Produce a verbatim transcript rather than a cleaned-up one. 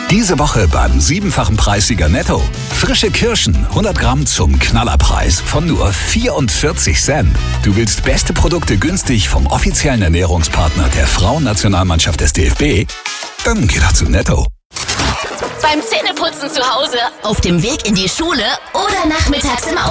Diese Woche beim siebenfachen Preissieger Netto. Frische Kirschen, hundert Gramm zum Knallerpreis von nur vierundvierzig Cent. Du willst beste Produkte günstig vom offiziellen Ernährungspartner der Frauennationalmannschaft des D F B? Dann geh doch zu Netto. Beim Zähneputzen zu Hause, auf dem Weg in die Schule oder nachmittags im Auto.